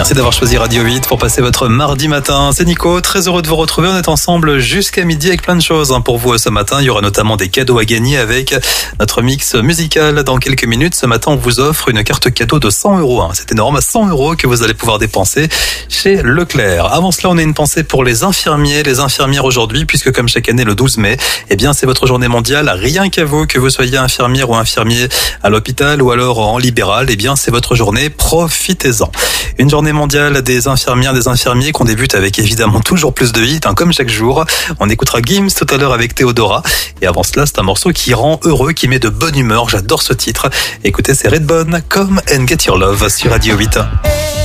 Merci d'avoir choisi Radio 8 pour passer votre mardi matin. C'est Nico, très heureux de vous retrouver. On est ensemble jusqu'à midi avec plein de choses pour vous ce matin. Il y aura notamment des cadeaux à gagner avec notre mix musical. Dans quelques minutes, ce matin, on vous offre une carte cadeau de 100 euros. C'est énorme, 100 euros que vous allez pouvoir dépenser chez Leclerc. Avant cela, on a une pensée pour les infirmiers, les infirmières aujourd'hui, puisque comme chaque année, le 12 mai, c'est votre journée mondiale. Rien qu'à vous, que vous soyez infirmière ou infirmier à l'hôpital ou alors en libéral, c'est votre journée. Profitez-en. Une journée mondiale des infirmières, des infirmiers qu'on débute avec évidemment toujours plus de hits, comme chaque jour. On écoutera Gims tout à l'heure avec Théodora. Et avant cela, c'est un morceau qui rend heureux, qui met de bonne humeur. J'adore ce titre. Écoutez, c'est Redbone, Come and Get Your Love sur Radio 8.